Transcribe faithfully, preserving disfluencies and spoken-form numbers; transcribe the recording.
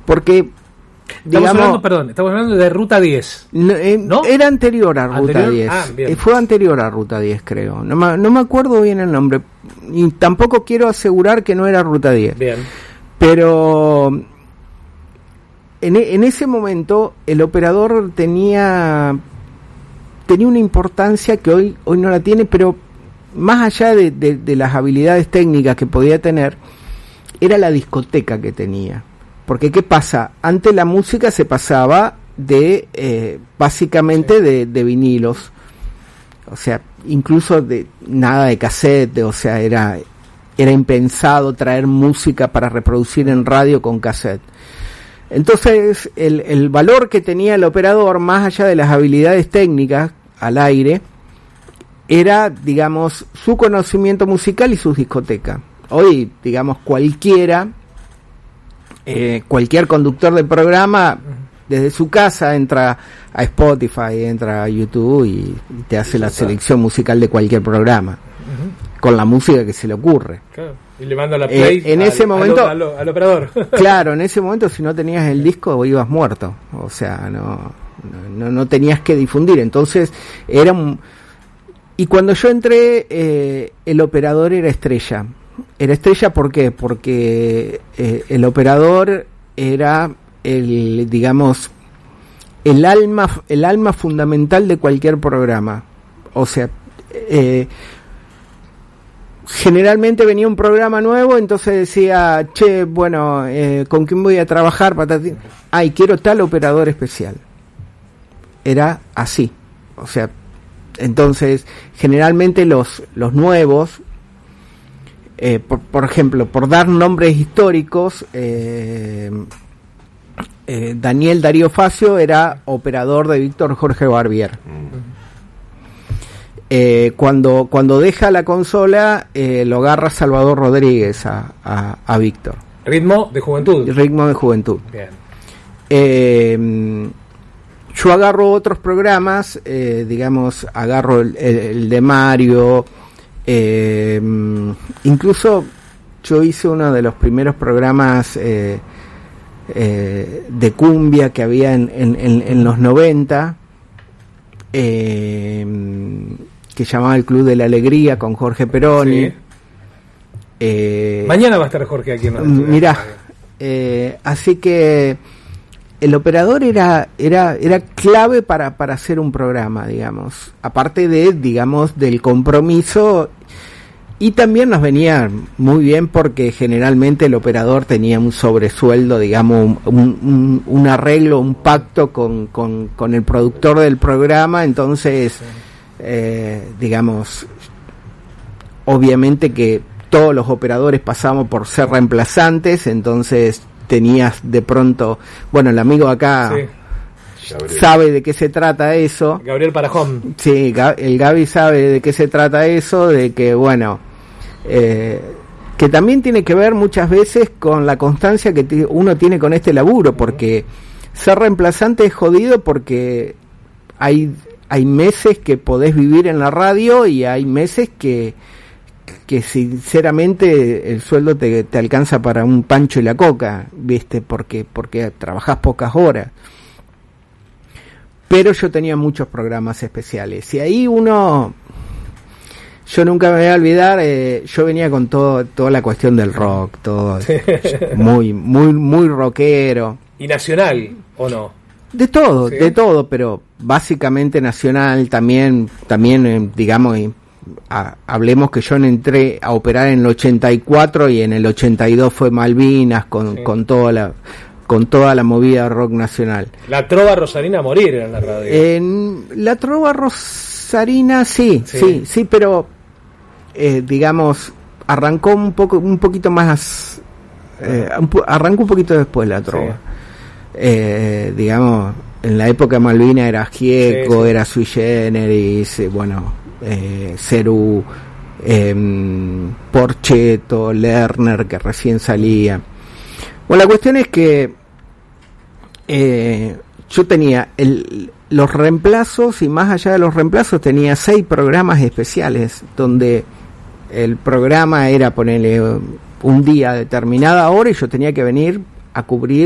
porque Estamos digamos, hablando, perdón, estamos hablando de Ruta diez. No, eh, ¿no? Era anterior a Ruta ¿Anterior? diez. Ah, bien. Eh, fue anterior a Ruta diez, creo. No me, no me acuerdo bien el nombre. Y tampoco quiero asegurar que no era Ruta diez. Bien. Pero en, en ese momento el operador tenía tenía una importancia que hoy hoy no la tiene, pero más allá de, de, de las habilidades técnicas que podía tener, era la discoteca que tenía. Porque ¿qué pasa? Antes la música se pasaba de eh, básicamente de, de vinilos, o sea, incluso de nada de cassette, o sea, era era impensado traer música para reproducir en radio con cassette. Entonces el, el valor que tenía el operador, más allá de las habilidades técnicas al aire, era, digamos, su conocimiento musical y sus discotecas. Hoy, digamos, cualquiera Eh, cualquier conductor del programa desde su casa entra a Spotify, entra a YouTube y, y te hace la selección musical de cualquier programa, uh-huh, con la música que se le ocurre. Claro. Y le manda la play eh, en al, ese momento al, al, al operador. Claro, en ese momento si no tenías el disco ibas muerto, o sea, no no, no tenías que difundir. Entonces era un... y cuando yo entré eh, el operador era estrella. Era estrella, ¿por qué? Porque eh, el operador era el, digamos, el alma, el alma fundamental de cualquier programa. O sea, eh, generalmente venía un programa nuevo, entonces decía, che, bueno, eh, ¿con quién voy a trabajar? Patatín. Ay, quiero tal operador especial. Era así. O sea, entonces, generalmente los, los nuevos, Eh, por, por ejemplo, por dar nombres históricos, eh, eh, Daniel Darío Facio era operador de Víctor Jorge Barbier. Eh, cuando cuando deja la consola, eh, lo agarra Salvador Rodríguez a, a, a Víctor. Ritmo de juventud. Ritmo de juventud. Bien. Eh, yo agarro otros programas, eh, digamos, agarro el, el, el de Mario. Eh, incluso yo hice uno de los primeros programas eh, eh, de cumbia que había en, en, en, en los noventa, eh, que llamaba el Club de la Alegría con Jorge Peroni. Sí. Eh, Mañana va a estar Jorge aquí en la Mirá, eh, así que el operador era era era clave para para hacer un programa, digamos, aparte de, digamos, del compromiso, y también nos venía muy bien porque generalmente el operador tenía un sobresueldo, digamos, un, un, un arreglo, un pacto con, con, con el productor del programa. Entonces, sí. eh, digamos, obviamente que todos los operadores pasamos por ser reemplazantes, entonces tenías de pronto, bueno, el amigo acá sí. sabe de qué se trata eso. Gabriel Parajón. Sí, el Gaby sabe de qué se trata eso, de que, bueno, eh, que también tiene que ver muchas veces con la constancia que t- uno tiene con este laburo, porque ser reemplazante es jodido, porque hay, hay meses que podés vivir en la radio y hay meses que que sinceramente el sueldo te, te alcanza para un pancho y la coca, ¿viste? Porque porque trabajás pocas horas. Pero yo tenía muchos programas especiales y ahí uno, yo nunca me voy a olvidar, eh, yo venía con todo toda la cuestión del rock, todo muy muy muy rockero. ¿Y nacional o no? De todo, ¿sí? de todo, pero básicamente nacional también, también eh, digamos, A, hablemos que yo entré a operar en el ochenta y cuatro y en el ochenta y dos fue Malvinas con, sí. con toda la con toda la movida rock nacional. La trova rosarina a morir en la radio. En la trova rosarina sí, sí, sí, sí, pero eh, digamos arrancó un poco un poquito más eh, un po- arrancó un poquito después la trova. Sí. Eh, digamos, en la época Malvina era Gieco, sí, sí. era Sui Generis, eh, bueno, Eh, Cerú, eh, Porchetto, Lerner, que recién salía. Bueno, la cuestión es que eh, yo tenía el, los reemplazos, y más allá de los reemplazos tenía seis programas especiales, donde el programa era ponerle un día a determinada hora y yo tenía que venir a cubrir